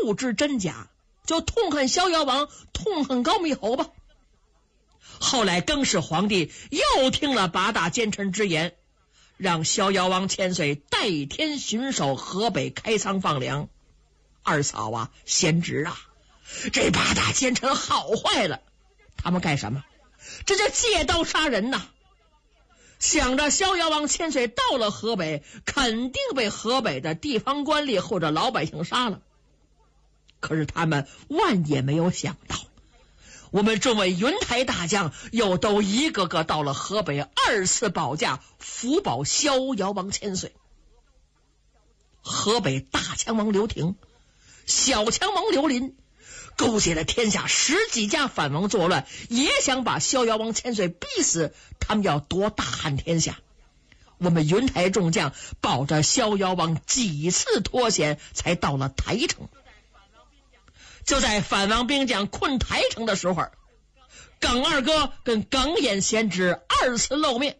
不知真假，就痛恨逍遥王，痛恨高密侯吧。后来更始皇帝又听了八大奸臣之言，让逍遥王千岁代天巡守河北开仓放粮。二嫂啊，贤侄啊，这八大奸臣好坏了，他们干什么？这叫借刀杀人呐！想着逍遥王千岁到了河北，肯定被河北的地方官吏或者老百姓杀了。可是他们万也没有想到，我们众位云台大将又都一个个到了河北，二次保驾辅保逍遥王千岁。河北大强王刘廷、小强王刘林勾结了天下10几家反王作乱，也想把逍遥王千岁逼死，他们要夺大汉天下。我们云台众将保着逍遥王几次脱险，才到了台城。就在反王兵将困台城的时候，耿二哥跟耿眼贤侄二次露面。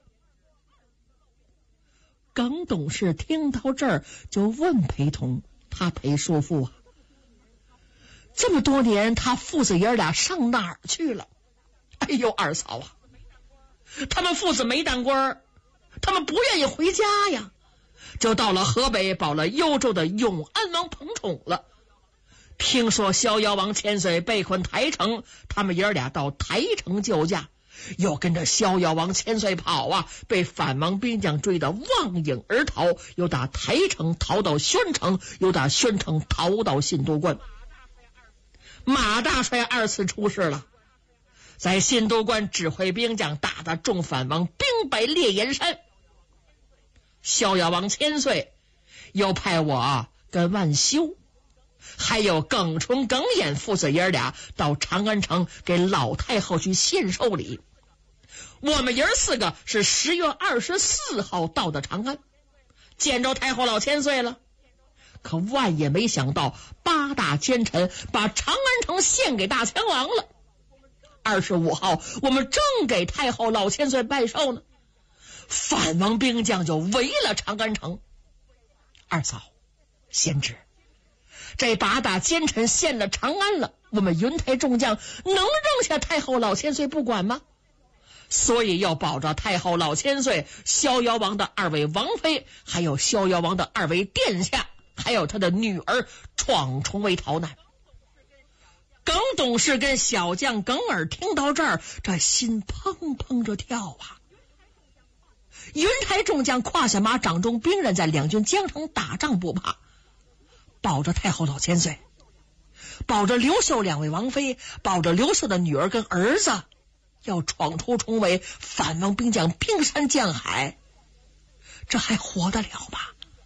耿董事听到这儿就问裴同，他裴叔父啊，这么多年他父子爷俩上哪儿去了？哎呦，二嫂啊，他们父子没当官，他们不愿意回家呀，就到了河北保了幽州的永安王彭宠了。听说逍遥王千岁被困台城，他们爷俩到台城救驾，又跟着逍遥王千岁跑啊，被反王兵将追得望影而逃，又打台城逃到宣城，又打宣城逃到信都关。马大帅二次出事了，在信都关指挥兵将打得众反王兵败烈焰山。逍遥王千岁又派我跟万修还有耿纯、耿眼父子爷俩到长安城给老太后去献寿礼。我们爷4个是10月24号到的长安，见着太后老千岁了。可万也没想到，八大奸臣把长安城献给大强王了。25号我们正给太后老千岁拜寿呢，反王兵将就围了长安城。二嫂、贤侄，这八大奸臣献了长安了，我们云台众将能扔下太后老千岁不管吗？所以要保着太后老千岁、逍遥王的2位王妃，还有逍遥王的2位殿下，还有他的女儿闯重围逃难。耿董事跟小将耿耳听到这儿，这心砰砰着跳啊！云台众将胯下马，掌中兵刃，在两军疆场打仗不怕，保着太后老千岁，保着刘秀2位王妃，保着刘秀的女儿跟儿子，要闯出重围，反王兵将冰山降海，这还活得了吗？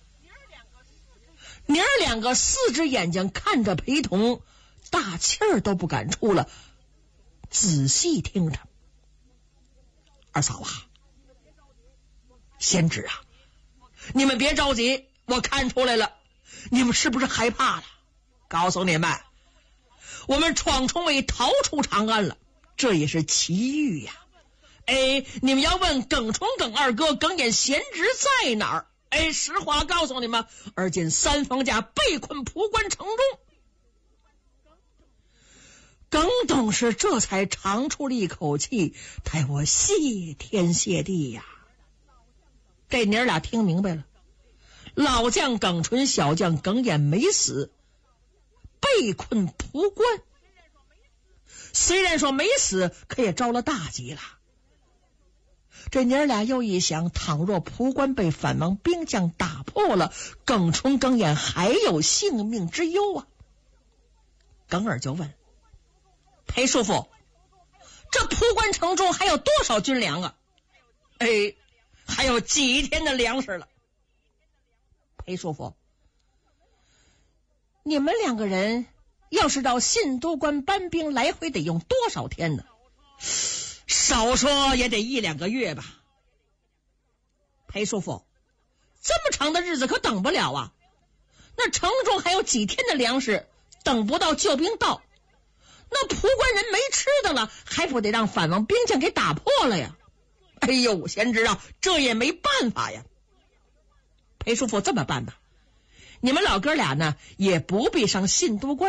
娘2个4只眼睛看着裴同，大气儿都不敢出了，仔细听着。二嫂啊，贤侄啊，你们别着急，我看出来了，你们是不是害怕了？告诉你们，我们闯重围逃出长安了，这也是奇遇呀。你们要问耿纯、耿二哥、耿眼贤侄在哪儿？实话告诉你们，而今三方家被困蒲关城中。耿董事这才长出了一口气，太我谢天谢地呀！这娘俩听明白了，老将耿纯、小将耿眼没死，被困蒲关。虽然说没死，可也招了大吉了。这娘俩又一想，倘若蒲关被反王兵将打破了，耿纯、耿眼还有性命之忧啊！耿耳就问裴叔父，这蒲关城中还有多少军粮啊？还有几天的粮食了。裴叔父，你们2个人要是到信都关搬兵，来回得用多少天呢？少说也得1-2个月吧。裴叔父，这么长的日子可等不了啊！那城中还有几天的粮食，等不到救兵到，那蒲关人没吃的了，还不得让反王兵将给打破了呀？贤侄啊，这也没办法呀。裴叔父，这么办吧，你们老哥俩呢，也不必上信都关